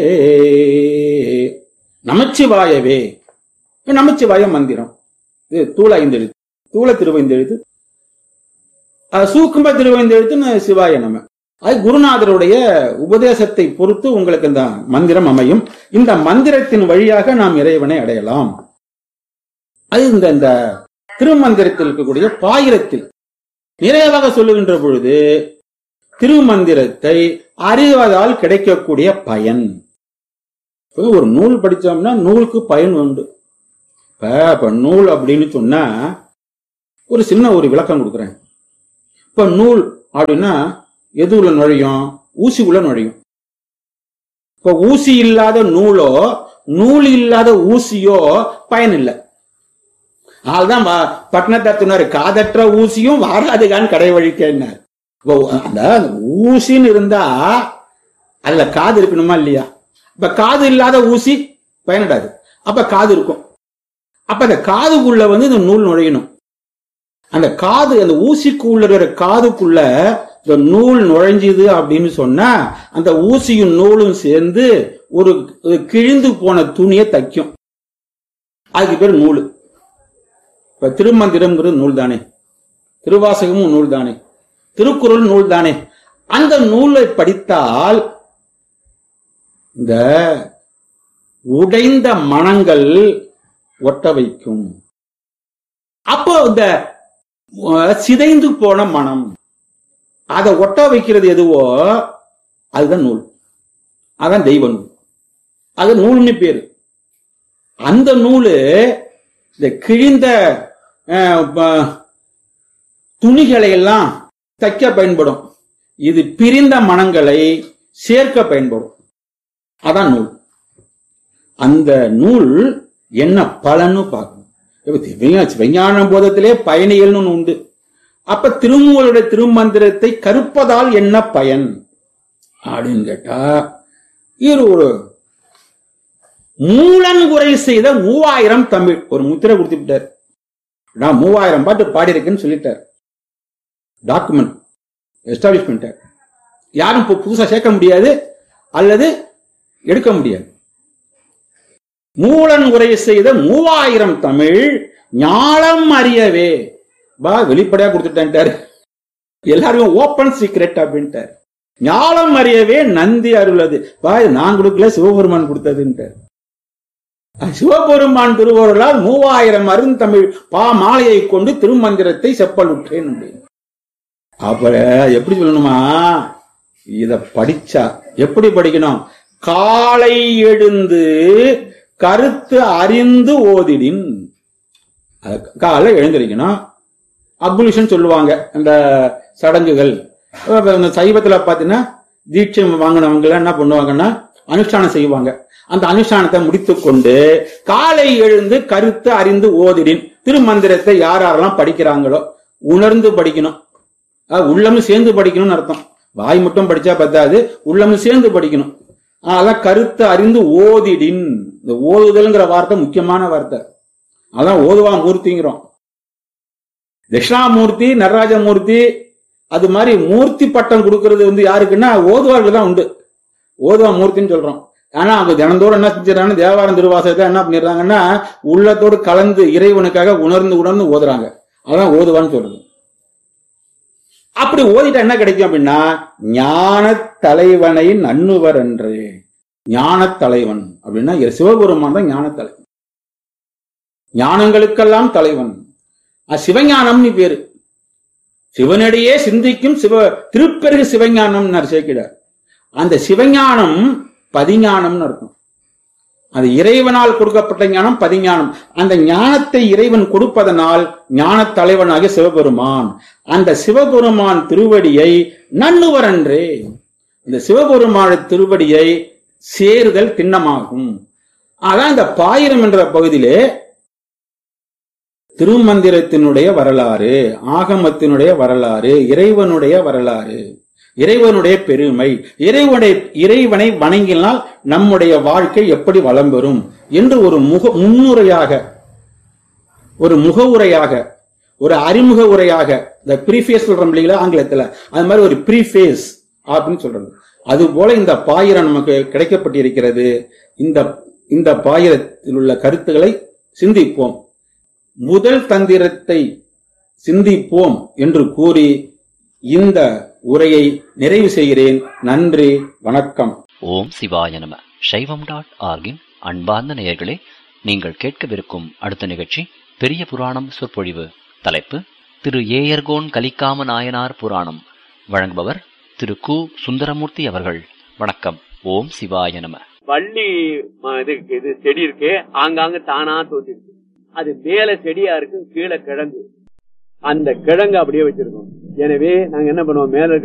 நமச்சிவாயவே. நமச்சிவாய மந்திரம். இது தூள 5 எழுத்து, தூள திருவைந்து எழுத்து, சூக்கும்ப திருவைந்து எழுத்து சிவாய நம. அது குருநாதருடைய உபதேசத்தை பொறுத்து உங்களுக்கு இந்த மந்திரம் அமையும். இந்த மந்திரத்தின் வழியாக நாம் இறைவனை அடையலாம். அது இந்த திருமந்திரத்தில் இருக்கக்கூடிய பாயிரத்தில் நிறைவாக சொல்லுகின்ற பொழுது திருமந்திரத்தை அறிவதால் கிடைக்கக்கூடிய பயன். ஒரு நூல் படிச்சோம்னா நூலுக்கு பயன் உண்டு. இப்ப நூல் அப்படின்னு சொன்னா ஒரு சின்ன ஒரு விளக்கம் கொடுக்குறேன். இப்ப நூல் அப்படின்னா எது உள்ள நுழையும்? ஊசி உள்ள நுழையும். இப்ப ஊசி இல்லாத நூலோ நூல் இல்லாத ஊசியோ பயன் இல்லை. அதுதான் பட்டணத்தார் காதற்ற ஊசியும் வாராதுகான்னு கடை வழிக்கினார். அந்த ஊசின்னு இருந்தா அதுல காது இருக்கணுமா இல்லையா? இப்ப காது இல்லாத ஊசி பயனடாது. அப்ப காது இருக்கும். அப்ப அந்த காதுக்குள்ள இந்த நூல் நுழையணும். அந்த காது, அந்த ஊசிக்குள்ள இருக்கிற காதுக்குள்ள இந்த நூல் நுழைஞ்சுது அப்படின்னு சொன்னா அந்த ஊசியும் நூலும் சேர்ந்து ஒரு கிழிந்து போன துணியை தைக்கும். அதுக்கு பேர் நூல். இப்ப திருமந்திரம்ங்கிறது நூல் தானே, திருவாசகமும் நூல் தானே, திருக்குறள் நூல் தானே. அந்த நூலை படித்தால் இந்த உடைந்த மனங்கள் ஒட்ட வைக்கும். அப்போ இந்த சிதைந்து போன மனம் அதை ஒட்ட வைக்கிறது எதுவோ அதுதான் நூல். அதான் தெய்வ நூல். அது நூல்னு பேரு. அந்த நூலு இந்த கிழிந்த துணிகளை எல்லாம் தைக்க பயன்படும். இது பிரிந்த மனங்களை சேர்க்க பயன்படும். அதான் நூல். அந்த நூல் என்ன பலன்னு பார்க்கணும். விஞ்ஞான போதத்திலே பயணிகள்னு உண்டு. அப்ப திருமூலருடைய திருமந்திரத்தை கற்பதால் என்ன பயன் அப்படின்னு கேட்டா, இது ஒரு மூலன்குறை செய்த 3000 தமிழ் ஒரு முத்திரை கொடுத்துட்டார். நான் 3000 பாட்டு பாடியிருக்கேன்னு சொல்லிட்டார். டாக்குமெண்ட் எஸ்டாப்ளிஷ் பண்ணிட்டார். யாரும் புதுசா சேர்க்க முடியாது அல்லது எடுக்க முடியாது. மூலன் உரை செய்த 3000 தமிழ் ஞானம் அறியவே வெளிப்படையா கொடுத்துட்டாரு. எல்லாரும் ஓபன் சீக்ரெட் அப்படின்ட்டார். ஞானம் அறியவே நந்தி அருளது நான் கொடுக்கல, சிவபெருமான் கொடுத்ததுன்ட்டார். சிவபெருமான் திருவருளால் 3000 அருந்தமிழ் மாலையை கொண்டு திருமந்திரத்தை செப்பலுற்றேன். அப்ப எப்படி சொல்லணுமா? இத படிச்சா எப்படி படிக்கணும்? காலை எழுந்து கருத்து அறிந்து ஓதிடின். காலை எழுந்திருக்கணும். அபுலிஷன் சொல்லுவாங்க அந்த சடங்குகள். சைவத்துல பாத்தீங்கன்னா தீட்சை வாங்கினவங்க என்ன பண்ணுவாங்கன்னா அனுஷ்டானம் செய்வாங்க. அந்த அனுஷ்டானத்தை முடித்துக் கொண்டு காலை எழுந்து கருத்து அறிந்து ஓதிடின். திருமந்திரத்தை யாரெல்லாம் படிக்கிறாங்களோ உணர்ந்து படிக்கணும். உள்ளமும் சேர்ந்து படிக்கணும்னு அர்த்தம். வாய் மட்டும் படிச்சா பத்தாது, உள்ளமும் சேர்ந்து படிக்கணும். அதான் கருத்து அறிந்து ஓதிடின். இந்த ஓதுதல்ங்கிற வார்த்தை முக்கியமான வார்த்தை. அதான் ஓதுவா மூர்த்திங்கிறோம். தட்சிணாமூர்த்தி, நடராஜமூர்த்தி, அது மாதிரி மூர்த்தி பட்டம் கொடுக்கறது யாருக்குன்னா ஓதுவார்கள் தான் உண்டு. ஓதுவா மூர்த்தின்னு சொல்றோம். ஆனா அவங்க தினந்தோறும் என்ன செஞ்சாங்க? தேவாரம் திருவாசகத்தை என்ன பண்ணிடுறாங்கன்னா உள்ளத்தோடு கலந்து இறைவனுக்காக உணர்ந்து உணர்ந்து ஓதுறாங்க. அதான் ஓதுவான்னு சொல்றது. அப்படி ஓதிட்டா என்ன கிடைக்கும் அப்படின்னா ஞான தலைவனை நன்னுவர் என்று. ஞான தலைவன் அப்படின்னா சிவபெருமான் தான் ஞான தலைவன், ஞானங்களுக்கெல்லாம் தலைவன். சிவஞானம் பேரு. சிவனடியே சிந்திக்கும் திருப்பெருகு சிவஞானம் சேர்க்கிறார். அந்த சிவஞானம் பதிஞானம்னு இருக்கும். அது இறைவனால் கொடுக்கப்பட்ட ஞானம் பதிஞானம். அந்த ஞானத்தை இறைவன் கொடுப்பதனால் ஞான தலைவனாகிய சிவபெருமான். அந்த சிவபெருமான் திருவடியை நன்னுவர் என்றே. இந்த சிவபெருமான திருவடியை சேருதல் திண்ணமாகும். அதான் இந்த பாயிரம் என்ற பகுதியிலே திருமந்திரத்தினுடைய வரலாறு, ஆகமத்தினுடைய வரலாறு, இறைவனுடைய வரலாறு, இறைவனுடைய பெருமை, இறைவனை வணங்கினால் நம்முடைய வாழ்க்கை எப்படி வளம் பெறும் என்று ஒரு முன்னுரையாக, ஒரு முகவுரையாக, ஒரு அறிமுக உரையாக, இந்த ப்ரீஃபேஸ் சொல்றோம் இல்லைங்களா ஆங்கிலத்துல, அது மாதிரி ஒரு ப்ரீஃபேஸ் அப்படின்னு சொல்றது. அதுபோல இந்த பாயிரம் நமக்கு கிடைக்கப்பட்டிருக்கிறது. இந்த பாயிரத்தில் உள்ள கருத்துக்களை சிந்திப்போம். முதல் தந்திரத்தை சிந்திப்போம் என்று கூறி இந்த உரையை நிறைவு செய்கிறேன். நன்றி, வணக்கம். ஓம் சிவாய நம. சைவம்.org அன்பார்ந்த நேயர்களே, நீங்கள் கேட்கவிருக்கும் அடுத்த நிகழ்ச்சி பெரிய புராணம் சொற்பொழிவு. தலைப்பு திரு ஏயர்கோன் கலிக்காம நாயனார் புராணம். வழங்குபவர் திரு கு. சுந்தரமூர்த்தி அவர்கள். வணக்கம். ஓம் சிவாய நம. வள்ளி இது செடி இருக்கு, ஆங்காங்க தானா தோத்திருக்கு. அது மேல செடியா இருக்கு, கீழே கிழங்கு. அந்த கிழங்கு அப்படியே வச்சிருக்கோம். எனவே நாங்க என்ன பண்ணுவோம், மேல